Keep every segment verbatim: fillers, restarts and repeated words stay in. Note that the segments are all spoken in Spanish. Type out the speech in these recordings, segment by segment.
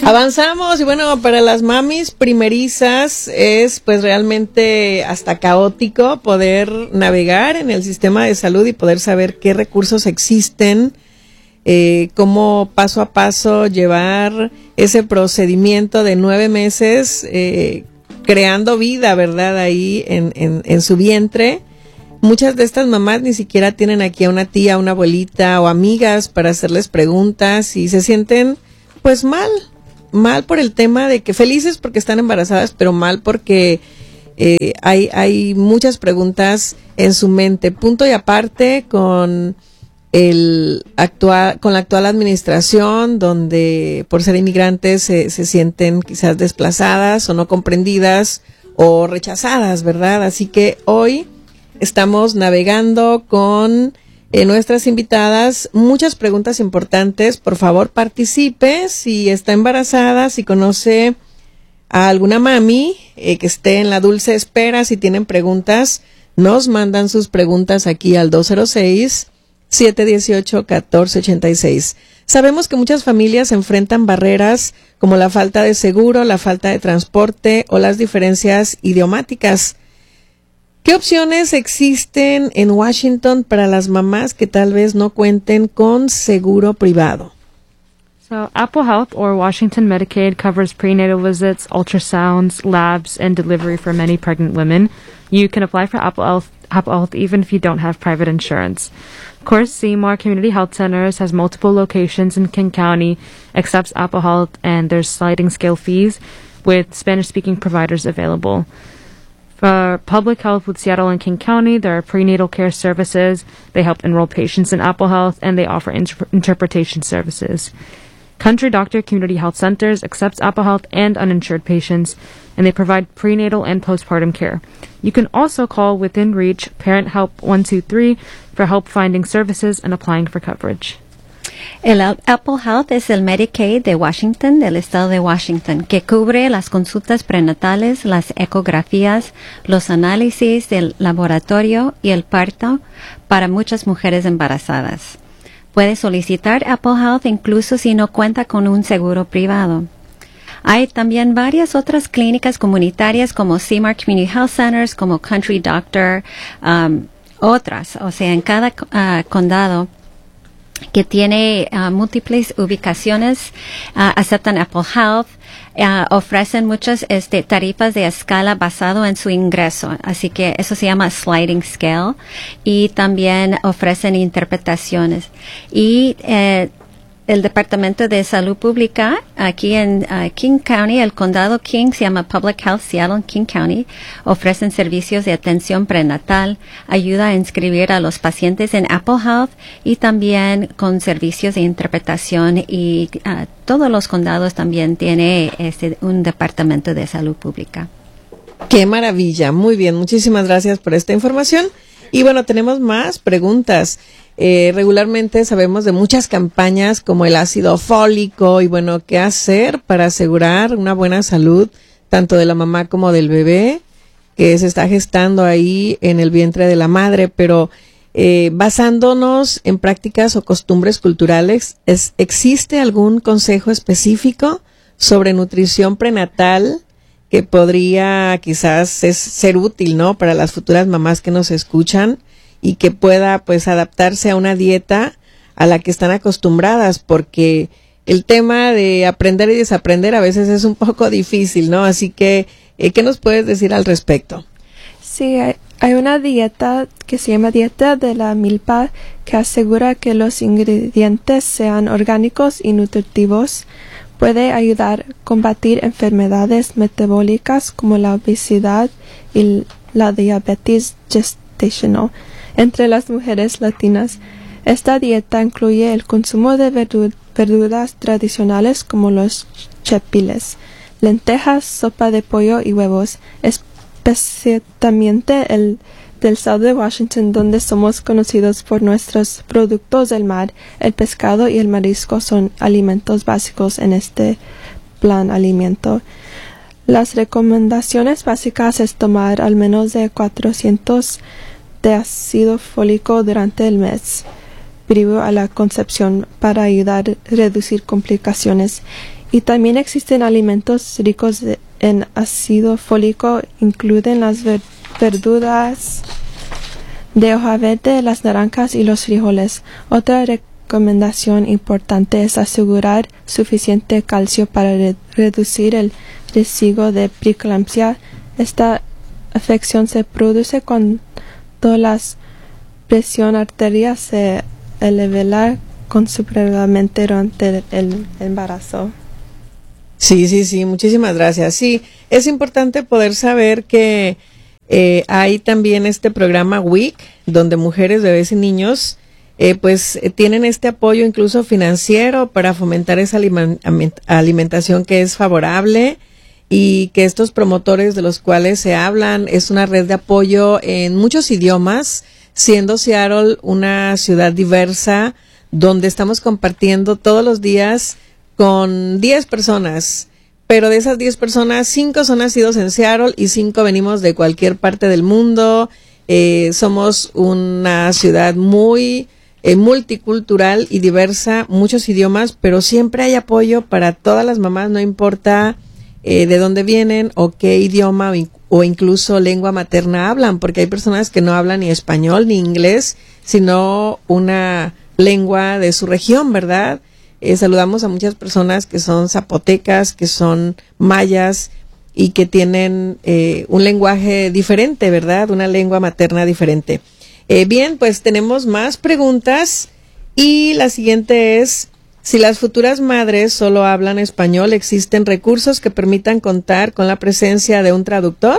Avanzamos y bueno, para las mamis primerizas es pues realmente hasta caótico poder navegar en el sistema de salud y poder saber qué recursos existen, eh, cómo paso a paso llevar ese procedimiento de nueve meses eh, creando vida, ¿verdad? Ahí en, en, en su vientre. Muchas de estas mamás ni siquiera tienen aquí a una tía, una abuelita o amigas para hacerles preguntas y se sienten pues mal. Mal por el tema de que felices porque están embarazadas, pero mal porque eh, hay, hay muchas preguntas en su mente. Punto y aparte con el actual, con la actual administración, donde por ser inmigrantes se, se sienten quizás desplazadas o no comprendidas o rechazadas, ¿verdad? Así que hoy estamos navegando con Eh, nuestras invitadas, muchas preguntas importantes. Por favor, participe si está embarazada, si conoce a alguna mami eh, que esté en la dulce espera. Si tienen preguntas, nos mandan sus preguntas aquí al dos cero seis, siete uno ocho, uno cuatro ocho seis. Sabemos que muchas familias enfrentan barreras como la falta de seguro, la falta de transporte o las diferencias idiomáticas. ¿Qué opciones existen en Washington para las mamás que tal vez no cuenten con seguro privado? So Apple Health or Washington Medicaid covers prenatal visits, ultrasounds, labs, and delivery for many pregnant women. You can apply for Apple Health, Apple Health even if you don't have private insurance. Of course, Seymour Community Health Centers has multiple locations in King County, accepts Apple Health, and there's sliding scale fees with Spanish-speaking providers available. For public health with Seattle and King County, there are prenatal care services. They help enroll patients in Apple Health, and they offer inter- interpretation services. Country Doctor Community Health Centers accepts Apple Health and uninsured patients, and they provide prenatal and postpartum care. You can also call Within Reach Parent Help one two three for help finding services and applying for coverage. El Apple Health es el Medicaid de Washington, del estado de Washington, que cubre las consultas prenatales, las ecografías, los análisis del laboratorio y el parto para muchas mujeres embarazadas. Puede solicitar Apple Health incluso si no cuenta con un seguro privado. Hay también varias otras clínicas comunitarias como Seymour Community Health Centers, como Country Doctor, um, otras, o sea, en cada uh, condado que tiene uh, múltiples ubicaciones, uh, aceptan Apple Health, uh, ofrecen muchas este, tarifas de escala basado en su ingreso, así que eso se llama sliding scale, y también ofrecen interpretaciones. Y eh, el Departamento de Salud Pública aquí en uh, King County, el condado King, se llama Public Health Seattle and King County, ofrecen servicios de atención prenatal, ayuda a inscribir a los pacientes en Apple Health y también con servicios de interpretación, y uh, todos los condados también tienen este, un Departamento de Salud Pública. ¡Qué maravilla! Muy bien, muchísimas gracias por esta información. Y bueno, tenemos más preguntas. Eh, regularmente sabemos de muchas campañas como el ácido fólico y bueno, ¿qué hacer para asegurar una buena salud tanto de la mamá como del bebé que se está gestando ahí en el vientre de la madre? Pero eh, basándonos en prácticas o costumbres culturales, ¿es, ¿existe algún consejo específico sobre nutrición prenatal que podría quizás es, ser útil, ¿no?, para las futuras mamás que nos escuchan y que pueda pues adaptarse a una dieta a la que están acostumbradas? Porque el tema de aprender y desaprender a veces es un poco difícil, ¿no? Así que, eh, ¿qué nos puedes decir al respecto? Sí, hay, hay una dieta que se llama dieta de la milpa que asegura que los ingredientes sean orgánicos y nutritivos. Puede ayudar a combatir enfermedades metabólicas como la obesidad y la diabetes gestacional entre las mujeres latinas. Esta dieta incluye el consumo de verdu- verduras tradicionales como los chipiles, lentejas, sopa de pollo y huevos, especialmente el del estado de Washington, donde somos conocidos por nuestros productos del mar. El pescado y el marisco son alimentos básicos en este plan alimento. Las recomendaciones básicas es tomar al menos de cuatrocientos de ácido fólico durante el mes previo a la concepción para ayudar a reducir complicaciones, Y también existen alimentos ricos de, en ácido fólico, incluyen las ver, verduras de hoja verde, las naranjas y los frijoles. Otra recomendación importante es asegurar suficiente calcio para re, reducir el riesgo de preeclampsia. Esta afección se produce cuando la presión arterial se eleva considerablemente durante el embarazo. Sí, sí, sí, muchísimas gracias. Sí, es importante poder saber que eh, hay también este programa W I C, donde mujeres, bebés y niños eh, pues eh, tienen este apoyo incluso financiero para fomentar esa aliment- alimentación que es favorable, y que estos promotores de los cuales se hablan es una red de apoyo en muchos idiomas, siendo Seattle una ciudad diversa donde estamos compartiendo todos los días con diez personas, pero de esas diez personas, cinco son nacidos en Seattle y cinco venimos de cualquier parte del mundo. Eh, somos una ciudad muy eh, multicultural y diversa, muchos idiomas, pero siempre hay apoyo para todas las mamás, no importa eh, de dónde vienen o qué idioma o, in- o incluso lengua materna hablan, porque hay personas que no hablan ni español ni inglés, sino una lengua de su región, ¿verdad? Eh, saludamos a muchas personas que son zapotecas, que son mayas y que tienen eh, un lenguaje diferente, ¿verdad? Una lengua materna diferente. Eh, bien, pues tenemos más preguntas y la siguiente es, si las futuras madres solo hablan español, ¿existen recursos que permitan contar con la presencia de un traductor?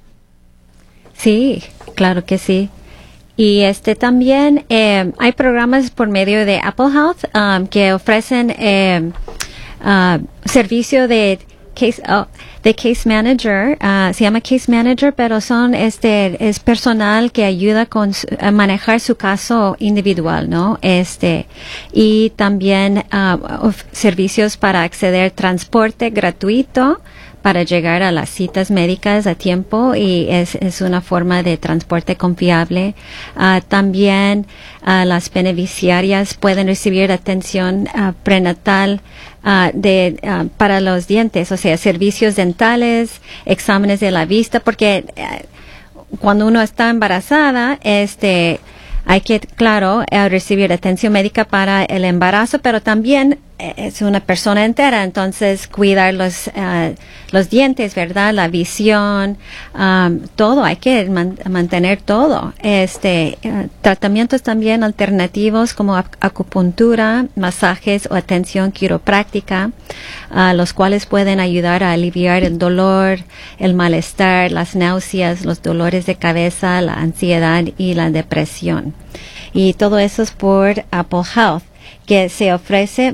Sí, claro que sí. Y este también eh, hay programas por medio de Apple Health um, que ofrecen eh, uh, servicio de case oh, de case manager, uh, se llama case manager, pero son este es personal que ayuda con su, a manejar su caso individual, ¿no? Este y también uh, servicios para acceder transporte gratuito para llegar a las citas médicas a tiempo, y es, es una forma de transporte confiable. Uh, también uh, las beneficiarias pueden recibir atención uh, prenatal uh, de uh, para los dientes, o sea, servicios dentales, exámenes de la vista, porque uh, cuando uno está embarazada, este hay que, claro, uh, recibir atención médica para el embarazo, pero también es una persona entera, entonces cuidar los uh, los dientes, ¿verdad? La visión, um, todo, hay que man- mantener todo. Este uh, tratamientos también alternativos como ac- acupuntura, masajes o atención quiropráctica, uh, los cuales pueden ayudar a aliviar el dolor, el malestar, las náuseas, los dolores de cabeza, la ansiedad y la depresión. Y todo eso es por Apple Health, que se ofrece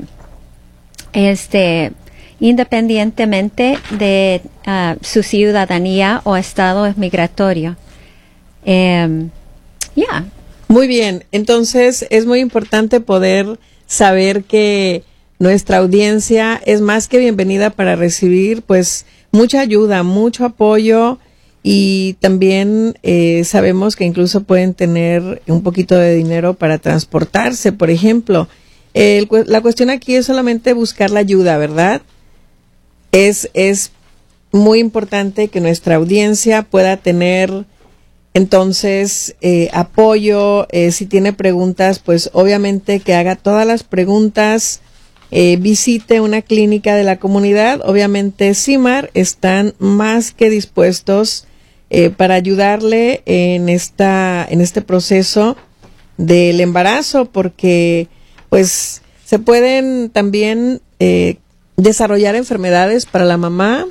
este independientemente de uh, su ciudadanía o estado migratorio. Um, yeah. Muy bien, entonces es muy importante poder saber que nuestra audiencia es más que bienvenida para recibir pues mucha ayuda, mucho apoyo, y también eh, sabemos que incluso pueden tener un poquito de dinero para transportarse, por ejemplo. El, la cuestión aquí es solamente buscar la ayuda, ¿verdad? Es, es muy importante que nuestra audiencia pueda tener entonces eh, apoyo. Eh, si tiene preguntas, pues obviamente que haga todas las preguntas, eh, visite una clínica de la comunidad. Obviamente C I M A R están más que dispuestos eh, para ayudarle en esta, en este proceso del embarazo, porque pues se pueden también eh, desarrollar enfermedades para la mamá,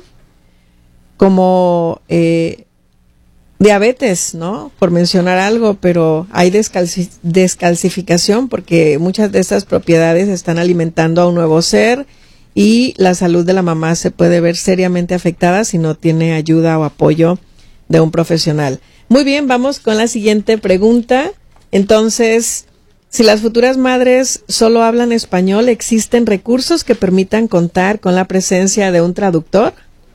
como eh, diabetes, ¿no? Por mencionar algo, pero hay descalci- descalcificación porque muchas de estas propiedades están alimentando a un nuevo ser, y la salud de la mamá se puede ver seriamente afectada si no tiene ayuda o apoyo de un profesional. Muy bien, vamos con la siguiente pregunta. Entonces, si las futuras madres solo hablan español, ¿existen recursos que permitan contar con la presencia de un traductor?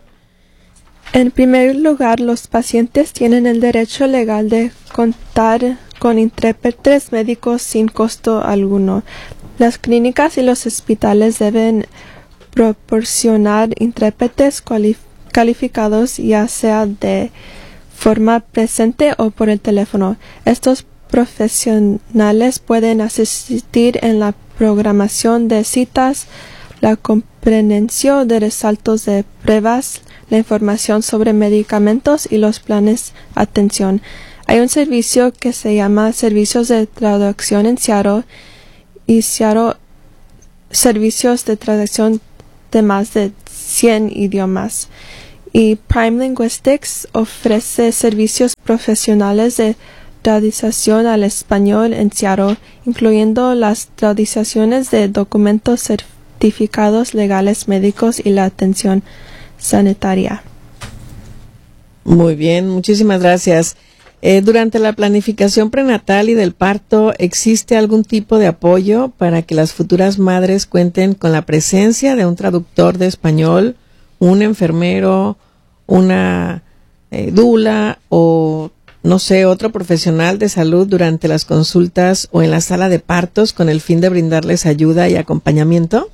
En primer lugar, los pacientes tienen el derecho legal de contar con intérpretes médicos sin costo alguno. Las clínicas y los hospitales deben proporcionar intérpretes cualificados calificados, ya sea de forma presente o por el teléfono. Estos profesionales pueden asistir en la programación de citas, la comprensión de resultados de pruebas, la información sobre medicamentos y los planes de atención. Hay un servicio que se llama Servicios de Traducción en Seattle y Seattle Servicios de Traducción de más de cien idiomas. Y Prime Linguistics ofrece servicios profesionales de traducción al español en Seattle, incluyendo las traducciones de documentos certificados legales médicos y la atención sanitaria. Muy bien, muchísimas gracias. Eh, durante la planificación prenatal y del parto, ¿existe algún tipo de apoyo para que las futuras madres cuenten con la presencia de un traductor de español, un enfermero, una eh, dula o, no sé, otro profesional de salud durante las consultas o en la sala de partos con el fin de brindarles ayuda y acompañamiento?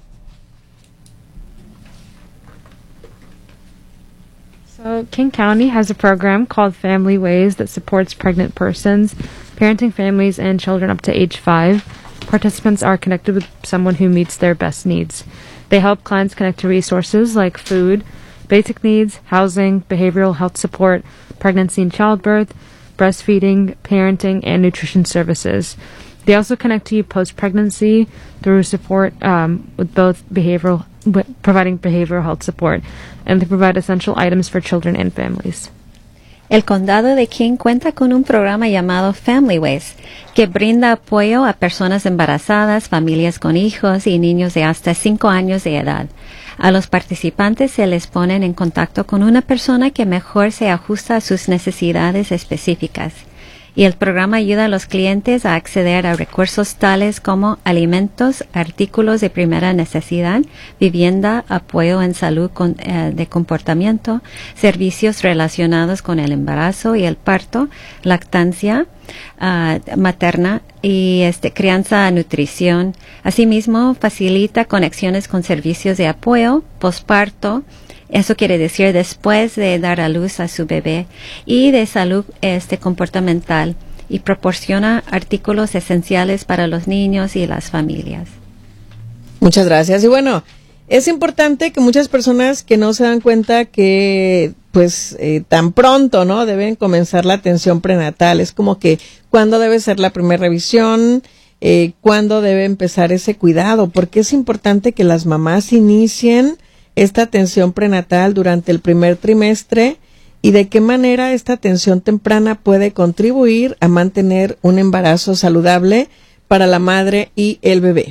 So King County has a program called Family Ways that supports pregnant persons, parenting families, and children up to age five. Participants are connected with someone who meets their best needs. They help clients connect to resources like food, basic needs, housing, behavioral health support, pregnancy and childbirth, breastfeeding, parenting, and nutrition services. They also connect to you post-pregnancy through support um, with both behavioral, w- providing behavioral health support, and they provide essential items for children and families. El condado de King cuenta con un programa llamado Family Ways, que brinda apoyo a personas embarazadas, familias con hijos y niños de hasta cinco años de edad. A los participantes se les ponen en contacto con una persona que mejor se ajusta a sus necesidades específicas. Y el programa ayuda a los clientes a acceder a recursos tales como alimentos, artículos de primera necesidad, vivienda, apoyo en salud con, eh, de comportamiento, servicios relacionados con el embarazo y el parto, lactancia uh, materna y este, crianza, nutrición. Asimismo, facilita conexiones con servicios de apoyo, posparto. Eso quiere decir después de dar a luz a su bebé, y de salud este, comportamental, y proporciona artículos esenciales para los niños y las familias. Muchas gracias. Y bueno, es importante que muchas personas que no se dan cuenta que pues eh, tan pronto, ¿no?, deben comenzar la atención prenatal. Es como que cuándo debe ser la primera revisión, eh, cuándo debe empezar ese cuidado, porque es importante que las mamás inicien esta atención prenatal durante el primer trimestre y de qué manera esta atención temprana puede contribuir a mantener un embarazo saludable para la madre y el bebé.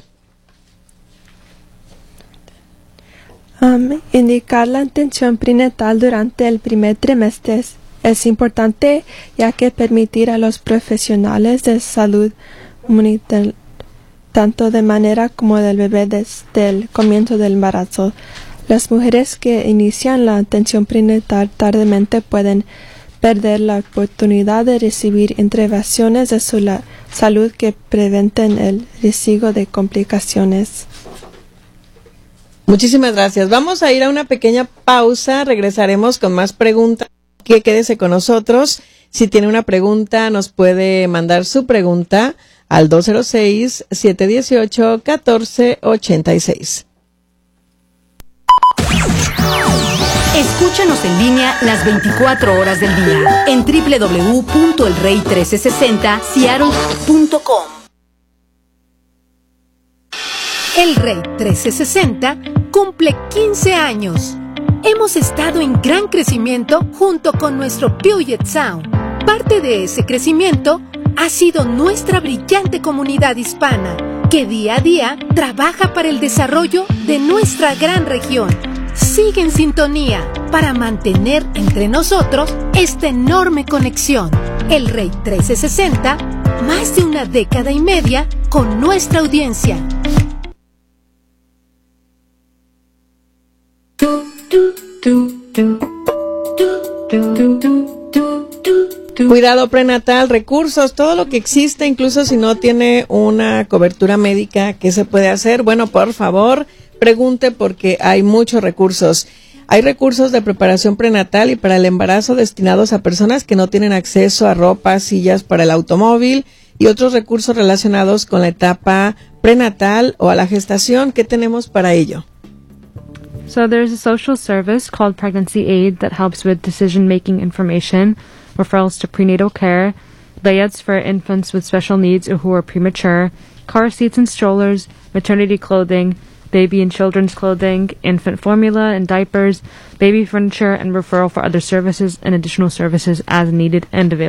Um, indicar la atención prenatal durante el primer trimestre es, es importante, ya que permitir a los profesionales de salud monitorear tanto de manera como del bebé desde el comienzo del embarazo. Las mujeres que inician la atención prenatal tardíamente pueden perder la oportunidad de recibir intervenciones de su la, salud que preventen el riesgo de complicaciones. Muchísimas gracias. Vamos a ir a una pequeña pausa. Regresaremos con más preguntas. Que quédese con nosotros. Si tiene una pregunta, nos puede mandar su pregunta al dos cero seis, siete uno ocho, uno cuatro ocho seis. Escúchanos en línea las veinticuatro horas del día en doble u doble u doble u punto el rey trece sesenta seattle punto com. El Rey trece sesenta cumple quince años. Hemos estado en gran crecimiento junto con nuestro Puget Sound. Parte de ese crecimiento ha sido nuestra brillante comunidad hispana, que día a día trabaja para el desarrollo de nuestra gran región. Sigue en sintonía para mantener entre nosotros esta enorme conexión. El Rey trece sesenta, más de una década y media con nuestra audiencia. Cuidado prenatal, recursos, todo lo que existe, incluso si no tiene una cobertura médica, ¿qué se puede hacer? Bueno, por favor, pregunte porque hay muchos recursos. Hay recursos de preparación prenatal y para el embarazo destinados a personas que no tienen acceso a ropa, sillas para el automóvil y otros recursos relacionados con la etapa prenatal o a la gestación. ¿Qué tenemos para ello? So there's a social service called Pregnancy Aid that helps with decision-making information, referrals to prenatal care, layouts for infants with special needs or who are premature, car seats and strollers, maternity clothing, baby and children's clothing, infant formula and diapers, baby furniture, and referral for other services and additional services as needed and available.